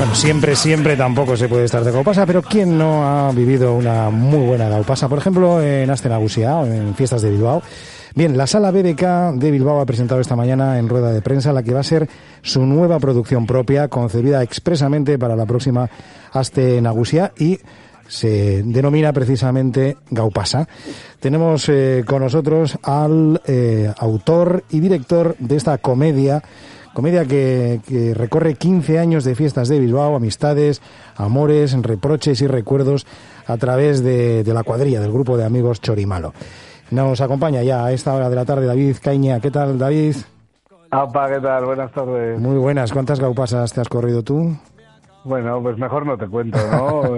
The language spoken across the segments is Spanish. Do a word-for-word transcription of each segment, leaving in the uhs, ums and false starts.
Bueno, siempre, siempre tampoco se puede estar de gaupasa, pero ¿quién no ha vivido una muy buena gaupasa? Por ejemplo, en Aste Nagusia, en Fiestas de Bilbao. Bien, la Sala B B K de Bilbao ha presentado esta mañana en rueda de prensa la que va a ser su nueva producción propia, concebida expresamente para la próxima Aste Nagusia y se denomina precisamente Gaupasa. Tenemos eh, con nosotros al eh, autor y director de esta comedia, comedia que, que recorre quince años de Fiestas de Bilbao, amistades, amores, reproches y recuerdos a través de, de la cuadrilla del grupo de amigos Chorimalo. Nos acompaña ya a esta hora de la tarde David Caña. ¿Qué tal, David? Apa, ¿qué tal? Buenas tardes. Muy buenas. ¿Cuántas gaupasas te has corrido tú? Bueno, pues mejor no te cuento, ¿no?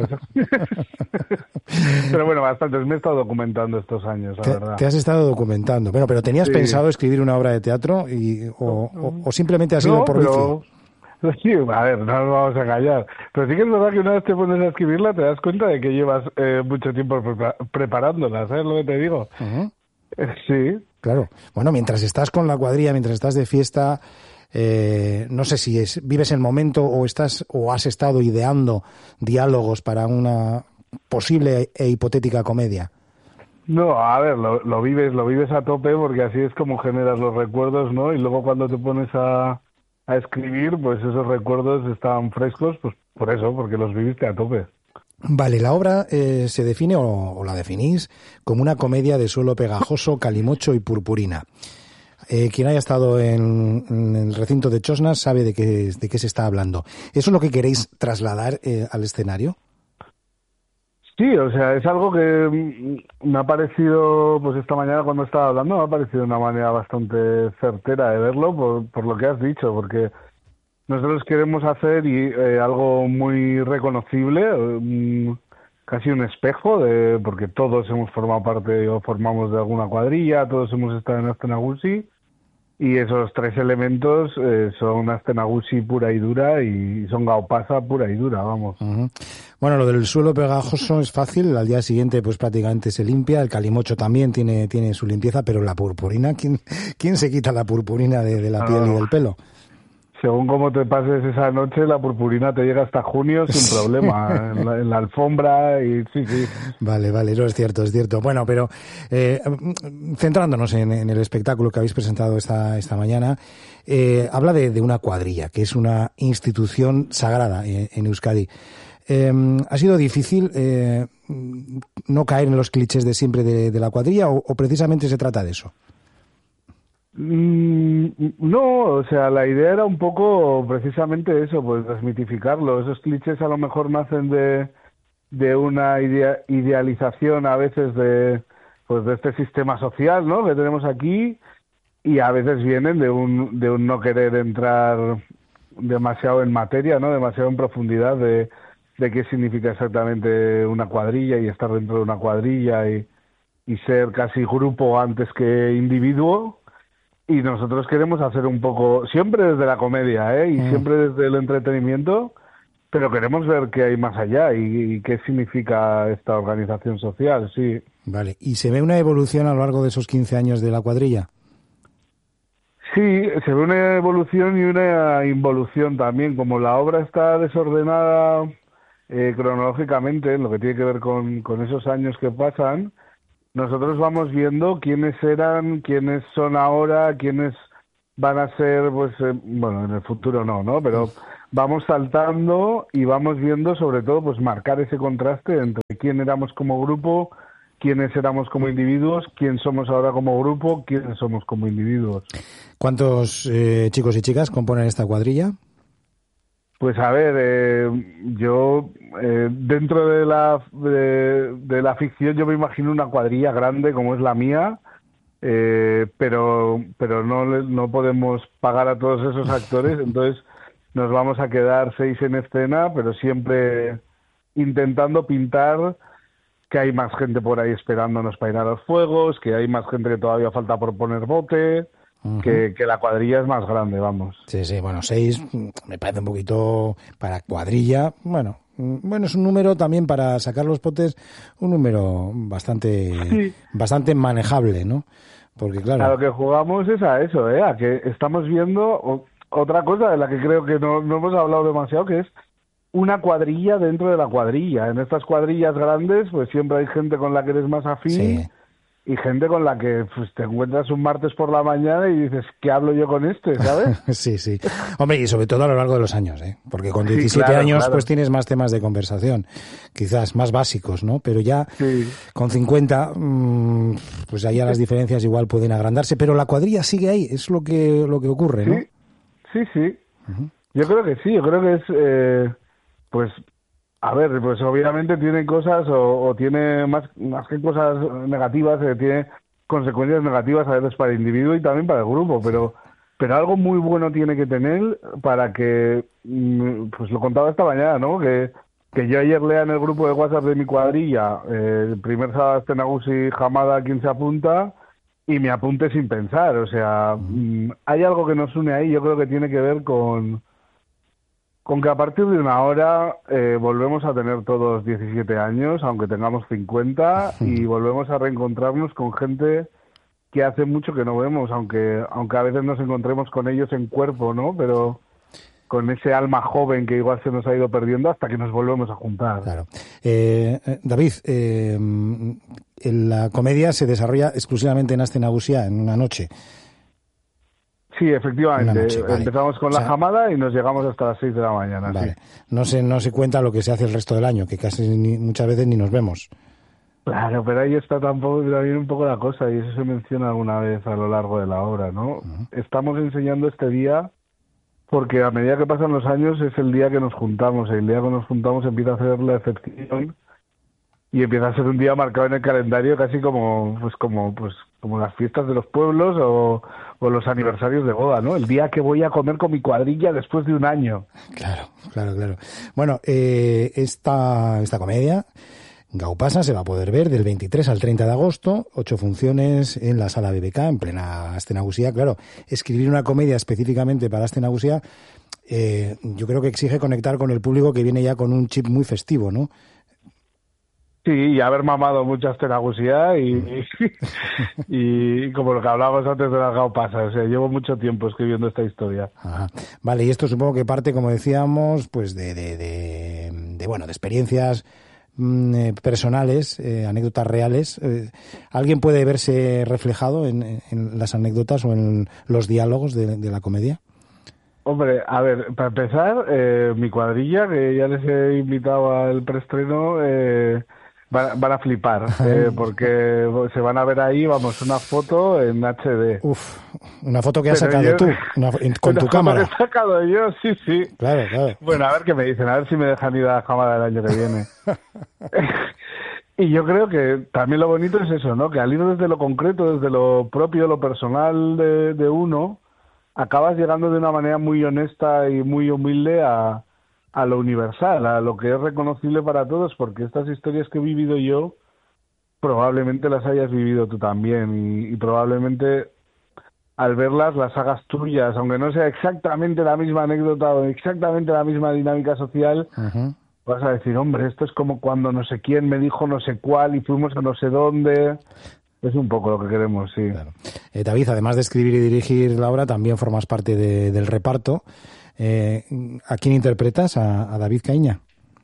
Pero bueno, bastantes. Me he estado documentando estos años, la te, verdad. Te has estado documentando. Bueno, pero ¿tenías sí. pensado escribir una obra de teatro y, o, o, o simplemente ha sido no, por pero... vicio? Sí, a ver, no nos vamos a engañar. Pero sí que es verdad que una vez te pones a escribirla te das cuenta de que llevas eh, mucho tiempo pre- preparándola, ¿sabes lo que te digo? Uh-huh. Eh, sí. Claro. Bueno, mientras estás con la cuadrilla, mientras estás de fiesta, eh, no sé si es, vives el momento o estás o has estado ideando diálogos para una posible e hipotética comedia. No, a ver, lo, lo vives, lo vives a tope porque así es como generas los recuerdos, ¿no? Y luego cuando te pones a a escribir, pues esos recuerdos estaban frescos, pues por eso, porque los viviste a tope. Vale, la obra eh, se define, o, o la definís, como una comedia de suelo pegajoso, calimocho y purpurina. Eh, quien haya estado en, en el recinto de Chosnas sabe de qué, de qué se está hablando. ¿Eso es lo que queréis trasladar eh, al escenario? Sí, o sea, es algo que me ha parecido, pues esta mañana cuando estaba hablando, me ha parecido una manera bastante certera de verlo por, por lo que has dicho, porque nosotros queremos hacer y, eh, algo muy reconocible, um, casi un espejo, de porque todos hemos formado parte o formamos de alguna cuadrilla, todos hemos estado en Aste Nagusi, y esos tres elementos eh, son Aste Nagusi pura y dura y son gaupasa pura y dura, vamos. Uh-huh. Bueno, lo del suelo pegajoso es fácil, al día siguiente pues prácticamente se limpia, el calimocho también tiene tiene su limpieza, pero la purpurina, ¿quién, quién se quita la purpurina de, de la no, piel no. y del pelo? Según cómo te pases esa noche, la purpurina te llega hasta junio sin problema, en la, en la alfombra y sí, sí. Vale, vale, eso es cierto, es cierto. Bueno, pero eh, centrándonos en, en el espectáculo que habéis presentado esta, esta mañana, eh, habla de, de una cuadrilla, que es una institución sagrada en, en Euskadi. Eh, ¿Ha sido difícil eh, no caer en los clichés de siempre de, de la cuadrilla o, o precisamente se trata de eso? No, o sea, la idea era un poco precisamente eso, pues desmitificarlo. Esos clichés a lo mejor nacen de, de una idea, idealización a veces de, pues de este sistema social, ¿no?, que tenemos aquí, y a veces vienen de un, de un no querer entrar demasiado en materia, ¿no?, demasiado en profundidad de, de qué significa exactamente una cuadrilla y estar dentro de una cuadrilla y, y ser casi grupo antes que individuo. Y nosotros queremos hacer un poco, siempre desde la comedia, ¿eh? Y mm. siempre desde el entretenimiento, pero queremos ver qué hay más allá y, y qué significa esta organización social, sí. Vale, ¿y se ve una evolución a lo largo de esos quince años de la cuadrilla? Sí, se ve una evolución y una involución también. Como la obra está desordenada eh, cronológicamente, en lo que tiene que ver con, con esos años que pasan, nosotros vamos viendo quiénes eran, quiénes son ahora, quiénes van a ser, pues, eh, bueno, en el futuro no, ¿no? Pero vamos saltando y vamos viendo, sobre todo, pues, marcar ese contraste entre quién éramos como grupo, quiénes éramos como individuos, quién somos ahora como grupo, quiénes somos como individuos. ¿Cuántos eh, chicos y chicas componen esta cuadrilla? Pues a ver, eh, yo eh, dentro de la de, de la ficción yo me imagino una cuadrilla grande como es la mía, eh, pero pero no no podemos pagar a todos esos actores, entonces nos vamos a quedar seis en escena, pero siempre intentando pintar que hay más gente por ahí esperándonos para ir a los fuegos, que hay más gente que todavía falta por poner bote. Uh-huh. Que, que la cuadrilla es más grande, vamos. Sí, sí, bueno, seis me parece un poquito para cuadrilla, bueno, bueno, es un número también para sacar los potes, un número bastante sí. bastante manejable, ¿no? Porque claro... A lo que jugamos es a eso, ¿eh? A que estamos viendo otra cosa de la que creo que no, no hemos hablado demasiado, que es una cuadrilla dentro de la cuadrilla. En estas cuadrillas grandes, pues siempre hay gente con la que eres más afín, sí, y gente con la que pues, te encuentras un martes por la mañana y dices, ¿qué hablo yo con este? ¿Sabes? Sí, sí. Hombre, y sobre todo a lo largo de los años, ¿eh? Porque con diecisiete sí, claro, años claro. pues tienes más temas de conversación, quizás más básicos, ¿no? Pero ya sí. con cincuenta, mmm, pues ahí las diferencias igual pueden agrandarse, pero la cuadrilla sigue ahí, es lo que lo que ocurre, ¿no? Sí, sí, sí. Uh-huh. Yo creo que sí, yo creo que es, eh, pues... A ver, pues obviamente tiene cosas o, o tiene más, más que cosas negativas, eh, tiene consecuencias negativas a veces para el individuo y también para el grupo, pero pero algo muy bueno tiene que tener para que, pues lo contaba esta mañana, ¿no? Que, que yo ayer lea en el grupo de WhatsApp de mi cuadrilla, eh, el primer sábado Aste Nagusi Hamada quien se apunta y me apunte sin pensar, o sea, mm, hay algo que nos une ahí, yo creo que tiene que ver con... Con que a partir de una hora eh, volvemos a tener todos diecisiete años, aunque tengamos cincuenta, y volvemos a reencontrarnos con gente que hace mucho que no vemos, aunque aunque a veces nos encontremos con ellos en cuerpo, ¿no? Pero con ese alma joven que igual se nos ha ido perdiendo hasta que nos volvemos a juntar. Claro. Eh, David, eh, la comedia se desarrolla exclusivamente en Aste Nagusia en una noche. Sí, efectivamente. Noche, vale. Empezamos con la o sea, Hamada y nos llegamos hasta las seis de la mañana. Vale. Sí. No se, no se cuenta lo que se hace el resto del año, que casi ni, muchas veces ni nos vemos. Claro, pero ahí está tampoco, también un poco la cosa, y eso se menciona alguna vez a lo largo de la obra, ¿no? Uh-huh. Estamos enseñando este día porque a medida que pasan los años es el día que nos juntamos, y el día que nos juntamos empieza a hacer la excepción y empieza a ser un día marcado en el calendario casi como pues como pues como las fiestas de los pueblos o, o los aniversarios de boda, ¿no? El día que voy a comer con mi cuadrilla después de un año. Claro, claro, claro. Bueno, eh, esta esta comedia Gaupasa se va a poder ver del veintitrés al treinta de agosto, ocho funciones en la Sala B B K, en plena Aste Nagusia. Claro, escribir una comedia específicamente para Aste Nagusia, eh, yo creo que exige conectar con el público que viene ya con un chip muy festivo, ¿no? Sí, y haber mamado mucha Aste Nagusia y, y, y como lo que hablábamos antes de las Gaupasas, o sea, llevo mucho tiempo escribiendo esta historia. Ajá. Vale, y esto supongo que parte, como decíamos, pues de, de, de, de bueno, de experiencias mmm, personales, eh, anécdotas reales. Eh, ¿Alguien puede verse reflejado en, en las anécdotas o en los diálogos de, de la comedia? Hombre, a ver, para empezar, eh, mi cuadrilla, que ya les he invitado al preestreno, eh, van, van a flipar, eh, porque se van a ver ahí, vamos, una foto en H D. Uf, una foto que has Pero sacado yo, tú, una, con una tu foto cámara. Que he sacado yo, sí, sí. Claro, claro. Bueno, a ver qué me dicen, a ver si me dejan ir a la cámara del año que viene. Y yo creo que también lo bonito es eso, ¿no? Que al ir desde lo concreto, desde lo propio, lo personal de, de uno, acabas llegando de una manera muy honesta y muy humilde a, a lo universal, a lo que es reconocible para todos, porque estas historias que he vivido yo, probablemente las hayas vivido tú también, y, y probablemente al verlas las hagas tuyas, aunque no sea exactamente la misma anécdota o exactamente la misma dinámica social. Uh-huh. Vas a decir, hombre, esto es como cuando no sé quién me dijo no sé cuál y fuimos a no sé dónde. Es un poco lo que queremos, sí. Claro. Eh, David, además de escribir y dirigir la obra, también formas parte de, del reparto. Eh, ¿A quién interpretas? ¿A, a David Caíña?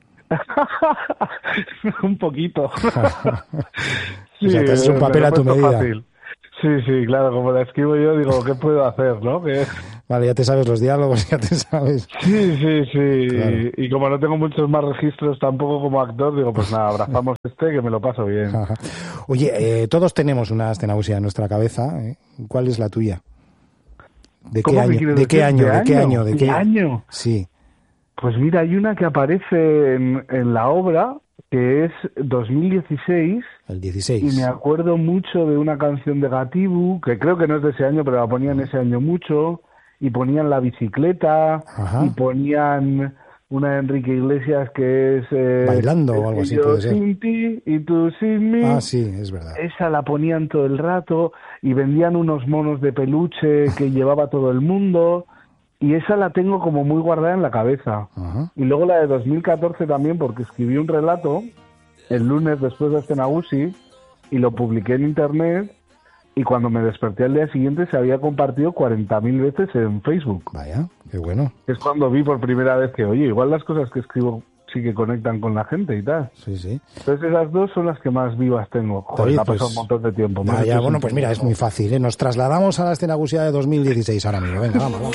Un poquito. Sí, o sea, te haces un papel a tu medida. Fácil. Sí, sí, claro, como la escribo yo, digo, ¿qué puedo hacer, no? Que... Vale, ya te sabes los diálogos, ya te sabes. Sí, sí, sí. Claro. Y, y como no tengo muchos más registros tampoco como actor, digo, pues nada, abrazamos este que me lo paso bien. Ajá. Oye, eh, todos tenemos una Aste Nagusia en nuestra cabeza. ¿eh? ¿Cuál es la tuya? ¿De qué año? ¿De qué año? ¿De qué año? ¿De qué año? Sí. Pues mira, hay una que aparece en, en la obra, que es dos mil dieciséis. El dieciséis. Y me acuerdo mucho de una canción de Gatibu, que creo que no es de ese año, pero la ponían ese año mucho, y ponían La Bicicleta. Ajá. Y ponían una de Enrique Iglesias que es... Eh, Bailando o algo así, yo puede ser. Sin ti y tú sin mí. Ah, sí, es verdad. Esa la ponían todo el rato, y vendían unos monos de peluche que llevaba todo el mundo, y esa la tengo como muy guardada en la cabeza. Ajá. Y luego la de dos mil catorce también, porque escribí un relato el lunes después de Aste Nagusi y lo publiqué en internet, y cuando me desperté al día siguiente se había compartido cuarenta mil veces en Facebook. Vaya, qué bueno. Es cuando vi por primera vez que, oye, igual las cosas que escribo sí que conectan con la gente y tal. Sí, sí. Entonces esas dos son las que más vivas tengo. Joder, David, ha pasado pues, un montón de tiempo. Ya, ya, bueno, pues mira, es muy fácil, ¿eh? Nos trasladamos a la escena Gusia de dos mil dieciséis ahora mismo. Venga, vamos, vamos.